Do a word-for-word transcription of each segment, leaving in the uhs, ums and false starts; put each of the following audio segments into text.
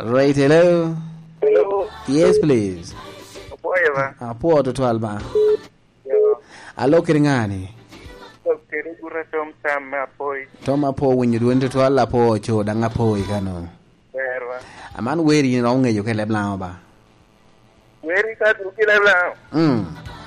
Right, hello. Hello. Yes, please. Apo eva. Apo to twelve. Yo. Alo kiringani. Okay, gura tom tam apo. Tom apo when you do to twelve apo cho dang apo ikano. Berwa. Aman weri ni nonge yo kele blanco ba. Weri ka du kile blanco. Mm.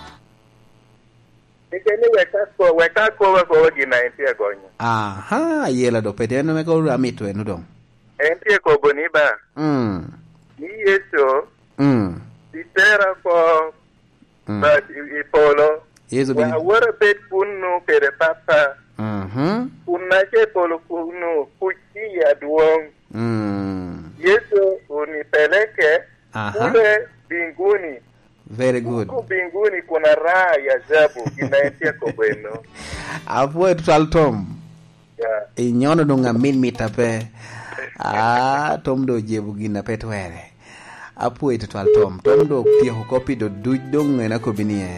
Ikeni weka ko weka ko ko gina entia gonyo. Aha, yela do pedeno me ko amito enu dong. Entia ko boniba. Mm. Ni yeso. Mm. Ditera ko Mm. but ipolo. Yeso bi. Wa wara pet kunu pere papa. Mhm. Kuna ke polo kunu kuchi ya duong. Mm. Yesu unipeleke Aha. kule binguni. Very good. Huku binguni kuna raha ya ajabu inaentia kwa bweno. Apo twelve Tom. Yeah. Inyono do ngamin mitape. Ah, Tom do jebu gina petwere. Apo ito twelve Tom. Tom do pia hukopi do dudong na kobinie.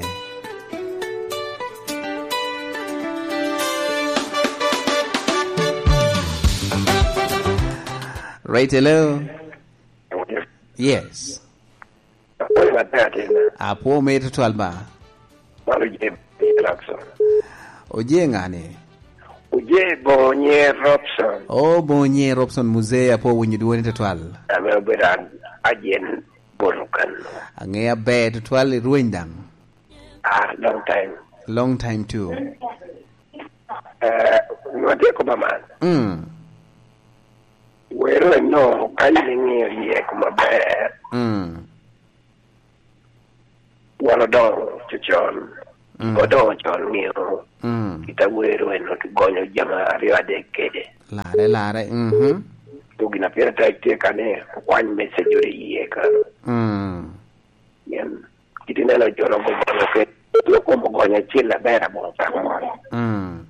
Right, hello. Yes. Apo me ito twelve ba. Oje ngane. Uje Bonye Robson. Oh, Bonye Robson Musea po when you do it twelve. Ame beran ajen borukan. Angea bed twelve ruindang. Ah, long time. Long time too. Eh, nwate ko baman. Mm. Wero no kalingi ye kuma ber. Mm. Wala dong chuchon. Mm. Godong chon mio. Mm. Kita wero no tu gonyo jama rio adekede. Lare lare. Mhm. Tu gina pera taite kane kwany message uri ye ka. Mm. Yen kitina no joro go gonyo ke. Tu ko mo gonyo chila bera mo ta mo. Mm.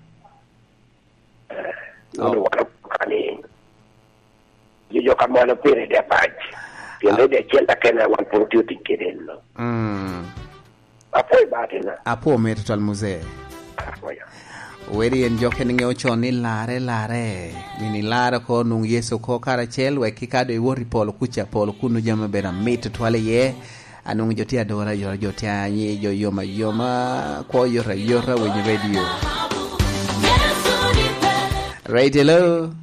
Ono wala kani. Yo kamano pere de page. Tiene de chela kena one point two tikireno. Mm. Apo batina. Apo me ito twelve Musea. Apoya. Weri en joke ninge ocho ni lare lare. Nini lare ko nung yeso ko karachel we kikado iwori polo kucha polo kunu jama bera mito twale ye. Anung jotia dora yora jotia nye yo yoma yoma kwa yora yora wenye radio. Right, hello.